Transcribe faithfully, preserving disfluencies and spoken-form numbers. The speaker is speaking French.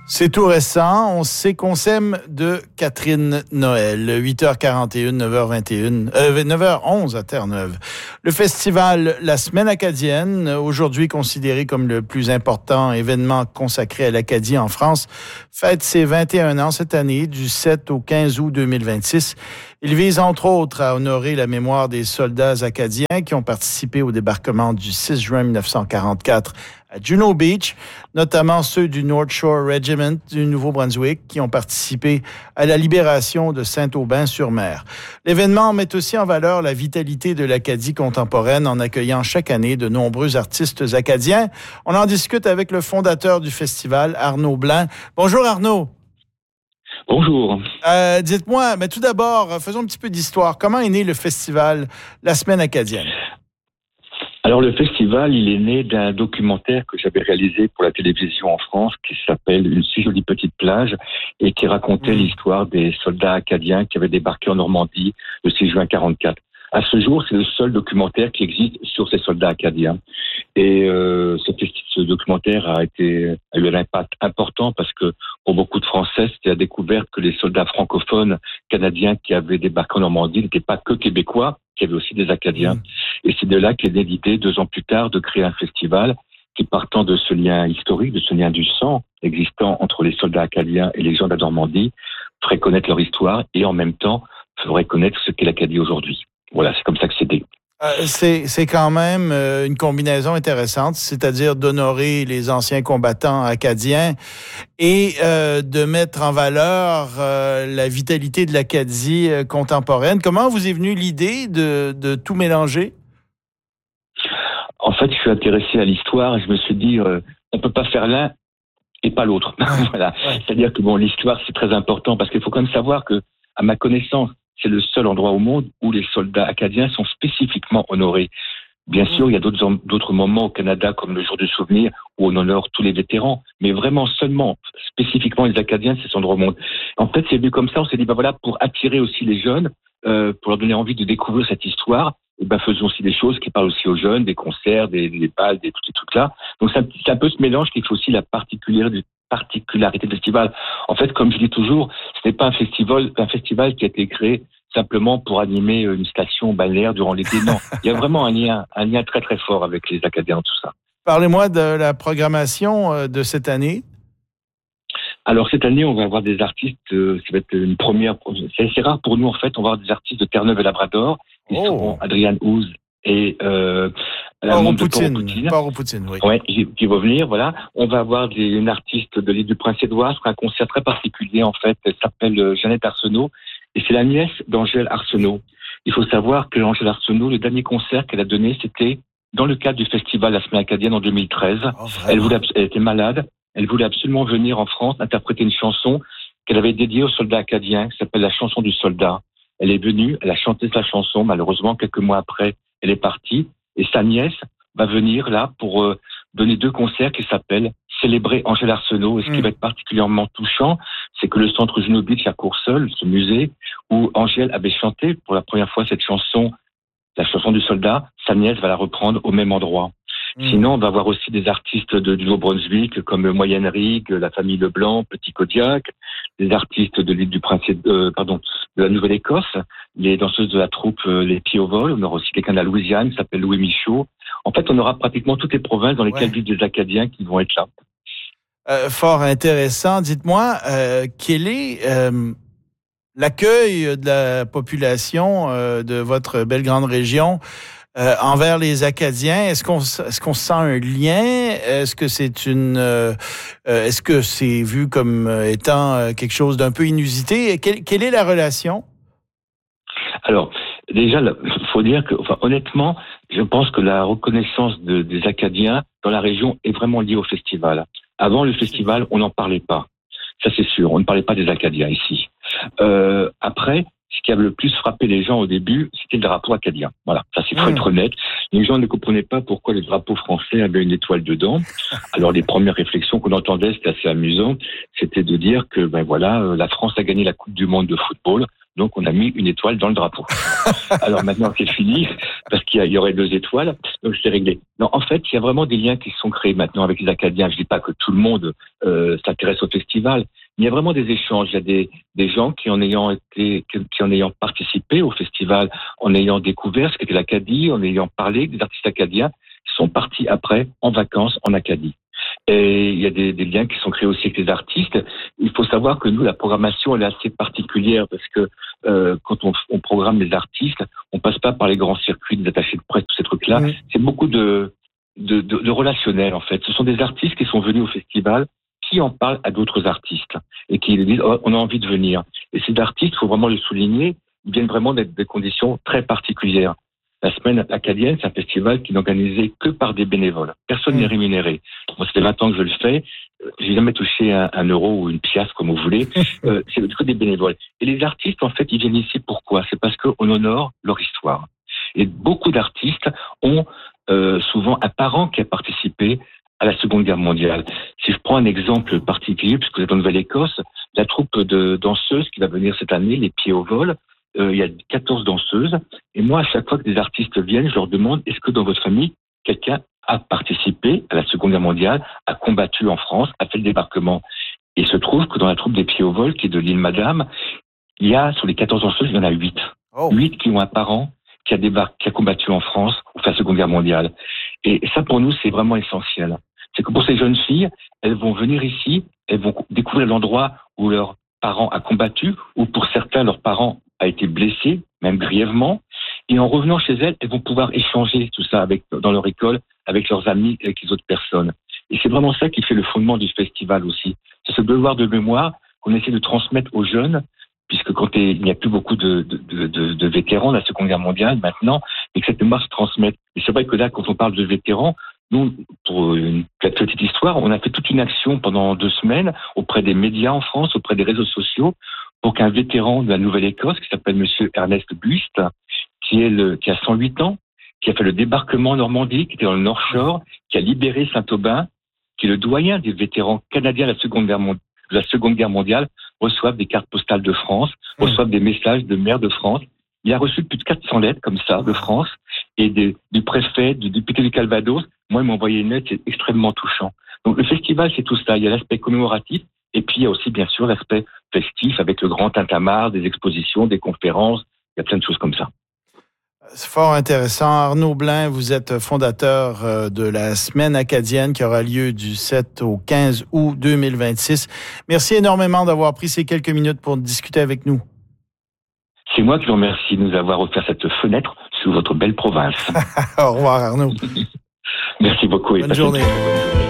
C'est tout récent. On sait qu'on s'aime de Catherine Noël. huit heures quarante et une, neuf heures vingt et une, euh, neuf heures onze à Terre-Neuve. Le festival La Semaine acadienne, aujourd'hui considéré comme le plus important événement consacré à l'Acadie en France, fête ses vingt et un ans cette année, du sept au quinze août deux mille vingt-six. Il vise entre autres à honorer la mémoire des soldats acadiens qui ont participé au débarquement du six juin mille neuf cent quarante-quatre à Juno Beach, notamment ceux du North Shore Regiment du Nouveau-Brunswick qui ont participé à la libération de Saint-Aubin-sur-Mer. L'événement met aussi en valeur la vitalité de l'Acadie contemporaine en accueillant chaque année de nombreux artistes acadiens. On en discute avec le fondateur du festival, Arnaud Blanc. Bonjour Arnaud. Bonjour. Euh, dites-moi, mais tout d'abord, faisons un petit peu d'histoire. Comment est né le festival La Semaine acadienne? Alors le festival, il est né d'un documentaire que j'avais réalisé pour la télévision en France qui s'appelle Une si jolie petite plage et qui racontait mmh. l'histoire des soldats acadiens qui avaient débarqué en Normandie le six juin quarante-quatre. À ce jour, c'est le seul documentaire qui existe sur ces soldats acadiens. Et euh, ce, ce documentaire a, été, a eu un impact important parce que pour beaucoup de Français, c'était la découverte que les soldats francophones canadiens qui avaient débarqué en Normandie n'étaient pas que québécois, qu'il y avait aussi des Acadiens. Mmh. Et c'est de là qu'est née l'idée, deux ans plus tard, de créer un festival qui, partant de ce lien historique, de ce lien du sang existant entre les soldats acadiens et les gens de la Normandie, ferait connaître leur histoire et en même temps ferait connaître ce qu'est l'Acadie aujourd'hui. Voilà, c'est comme ça que c'est né. Euh, c'est, c'est quand même euh, une combinaison intéressante, c'est-à-dire d'honorer les anciens combattants acadiens et euh, de mettre en valeur euh, la vitalité de l'Acadie euh, contemporaine. Comment vous est venue l'idée de, de tout mélanger? En fait, je suis intéressé à l'histoire et je me suis dit, euh, on peut pas faire l'un et pas l'autre. Voilà. Ouais. C'est-à-dire que bon, l'histoire, c'est très important parce qu'il faut quand même savoir que, à ma connaissance, c'est le seul endroit au monde où les soldats acadiens sont spécifiquement honorés. Bien mmh. sûr, il y a d'autres, d'autres moments au Canada, comme le jour du souvenir, où on honore tous les vétérans. Mais vraiment, seulement, spécifiquement les Acadiens, c'est son endroit au monde. En fait, c'est vu comme ça, on s'est dit, bah voilà, pour attirer aussi les jeunes, euh, pour leur donner envie de découvrir cette histoire, et ben faisons aussi des choses qui parlent aussi aux jeunes, des concerts, des, des balles, des, tous ces trucs-là. Donc c'est un, c'est un peu ce mélange qui fait aussi la particularité, particularité du festival. En fait, comme je dis toujours, ce n'est pas un festival, un festival qui a été créé simplement pour animer une station balnéaire durant l'été. Non, il y a vraiment un lien, un lien très très fort avec les Acadiens, tout ça. Parlez-moi de la programmation de cette année. Alors cette année, on va avoir des artistes, euh, ça va être une première, c'est assez rare pour nous en fait, on va avoir des artistes de Terre-Neuve et Labrador, ils oh. seront Adrian House et euh, la membre de Port-au-Poutine. Port-au-Poutine, oui. Ouais, qui vont venir, voilà. On va avoir des, une artiste de l'île du Prince-Édouard, c'est un concert très particulier en fait, elle s'appelle Jeannette Arsenault, et c'est la nièce d'Angèle Arsenault. Il faut savoir que Angèle Arsenault, le dernier concert qu'elle a donné, c'était dans le cadre du festival La Semaine acadienne en deux mille treize. Oh, elle, voulait, elle était malade. Elle voulait absolument venir en France interpréter une chanson qu'elle avait dédiée aux soldats acadiens, qui s'appelle La chanson du soldat. Elle est venue, elle a chanté sa chanson. Malheureusement, quelques mois après, elle est partie. Et sa nièce va venir là pour euh, donner deux concerts qui s'appellent Célébrer Angèle Arsenault. Et ce mmh. qui va être particulièrement touchant, c'est que le centre Juno Beach à Courseulles, ce musée, où Angèle avait chanté pour la première fois cette chanson, la chanson du soldat, sa nièce va la reprendre au même endroit. Mmh. Sinon, on va avoir aussi des artistes de, du Nouveau-Brunswick, comme Moyenne Rigue, la famille Leblanc, Petit Kodiak, des artistes de l'île du Prince, euh, pardon, de la Nouvelle-Écosse, les danseuses de la troupe euh, Les Pieds au Vol. On aura aussi quelqu'un de la Louisiane, qui s'appelle Louis Michaud. En fait, on aura pratiquement toutes les provinces dans lesquelles ouais. vivent des Acadiens qui vont être là. Euh, fort intéressant. Dites-moi, euh, quel est euh, l'accueil de la population euh, de votre belle grande région Euh, envers les Acadiens? Est-ce qu'on est-ce qu'on sent un lien? Est-ce que c'est une euh, est-ce que c'est vu comme étant quelque chose d'un peu inusité? Quelle, quelle est la relation? Alors, déjà, il faut dire que, enfin, honnêtement, je pense que la reconnaissance de, des Acadiens dans la région est vraiment liée au festival. Avant le festival, on n'en parlait pas. Ça, c'est sûr. On ne parlait pas des Acadiens ici. Euh, après, ce qui a le plus frappé les gens au début, c'était le drapeau acadien. Voilà, ça c'est faut mmh. être honnête. Les gens ne comprenaient pas pourquoi le drapeau français avait une étoile dedans. Alors les premières réflexions qu'on entendait, c'était assez amusant, c'était de dire que ben voilà, la France a gagné la Coupe du Monde de football, Donc, on a mis une étoile dans le drapeau. Alors maintenant, c'est fini, parce qu'il y, a, il y aurait deux étoiles, donc c'est réglé. Non, en fait, il y a vraiment des liens qui sont créés maintenant avec les Acadiens. Je dis pas que tout le monde euh, s'intéresse au festival. Il y a vraiment des échanges. Il y a des, des gens qui, en ayant été, qui en ayant participé au festival, en ayant découvert ce qu'était l'Acadie, en ayant parlé des artistes acadiens, sont partis après en vacances en Acadie. Et il y a des, des liens qui sont créés aussi avec les artistes. Il faut savoir que nous, la programmation, elle est assez particulière parce que euh, quand on, on programme les artistes, on passe pas par les grands circuits des attachés de presse, tous ces trucs-là. Mmh. C'est beaucoup de, de, de, de relationnel, en fait. Ce sont des artistes qui sont venus au festival, qui en parlent à d'autres artistes et qui disent oh, on a envie de venir. Et ces artistes, il faut vraiment le souligner, ils viennent vraiment d'être des conditions très particulières. La semaine acadienne, c'est un festival qui n'est organisé que par des bénévoles. Personne mmh. n'est rémunéré. Moi, ça fait vingt ans que je le fais. J'ai jamais touché un, un euro ou une pièce, comme vous voulez. euh, c'est que des bénévoles. Et les artistes, en fait, ils viennent ici pourquoi ? C'est parce qu'on honore leur histoire. Et beaucoup d'artistes ont euh, souvent un parent qui a participé à la Seconde Guerre mondiale. Si je prends un exemple particulier, puisque vous êtes en Nouvelle-Écosse, la troupe de danseuses qui va venir cette année, les Pieds au vol, Euh, il y a quatorze danseuses. Et moi, à chaque fois que des artistes viennent, je leur demande, est-ce que dans votre famille, quelqu'un a participé à la Seconde Guerre mondiale, a combattu en France, a fait le débarquement? Et il se trouve que dans la troupe des Pieds au vol, qui est de l'île Madame, il y a, sur les quatorze danseuses, il y en a huit. Oh. huit qui ont un parent qui a débarqué, qui a combattu en France ou fait la Seconde Guerre mondiale. Et ça, pour nous, c'est vraiment essentiel. C'est que pour ces jeunes filles, elles vont venir ici, elles vont découvrir l'endroit où leur parent a combattu, ou pour certains, leurs parents a été blessé, même grièvement, et en revenant chez elles, elles vont pouvoir échanger tout ça avec, dans leur école, avec leurs amis et avec les autres personnes. Et c'est vraiment ça qui fait le fondement du festival aussi. C'est ce devoir de mémoire qu'on essaie de transmettre aux jeunes, puisque quand il n'y a plus beaucoup de, de, de, de vétérans de la Seconde Guerre mondiale maintenant, et que cette mémoire se transmette. Et c'est vrai que là, quand on parle de vétérans, nous, pour une petite histoire, on a fait toute une action pendant deux semaines auprès des médias en France, auprès des réseaux sociaux, pour qu'un vétéran de la Nouvelle-Écosse, qui s'appelle Monsieur Ernest Buist, qui est le, qui a cent huit ans, qui a fait le débarquement en Normandie, qui était dans le North Shore, qui a libéré Saint-Aubin, qui est le doyen des vétérans canadiens de la Seconde Guerre mondiale, de la Seconde Guerre mondiale, reçoivent des cartes postales de France, mmh. reçoivent des messages de maire de France. Il a reçu plus de quatre cents lettres comme ça de France et des, du préfet, du député du Calvados. Moi, il m'a envoyé une lettre, c'est extrêmement touchant. Donc le festival, c'est tout ça. Il y a l'aspect commémoratif et puis il y a aussi bien sûr l'aspect festif avec le grand tintamarre, des expositions, des conférences. Il y a plein de choses comme ça. C'est fort intéressant. Arnaud Blin, vous êtes fondateur de la Semaine acadienne qui aura lieu du sept au quinze août deux mille vingt-six. Merci énormément d'avoir pris ces quelques minutes pour discuter avec nous. C'est moi qui vous remercie de nous avoir offert cette fenêtre sur votre belle province. Au revoir Arnaud. Merci beaucoup. Bonne journée.